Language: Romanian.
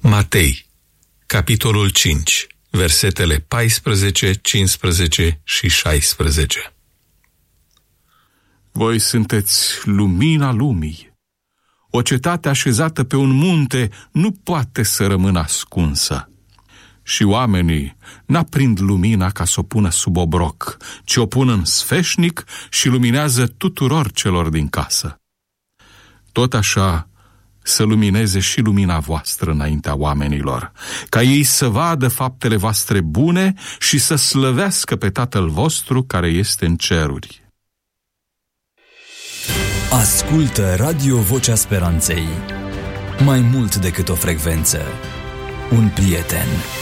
Matei, capitolul 5, versetele 14, 15 și 16. Voi sunteți lumina lumii. O cetate așezată pe un munte nu poate să rămână ascunsă. Și oamenii n-aprind lumina ca să o pună sub obroc, ci o pun în sfeșnic și luminează tuturor celor din casă. Tot așa să lumineze și lumina voastră înaintea oamenilor, ca ei să vadă faptele voastre bune și să slăvească pe Tatăl vostru care este în ceruri. Ascultă Radio Vocea Speranței. Mai mult decât o frecvență, un prieten.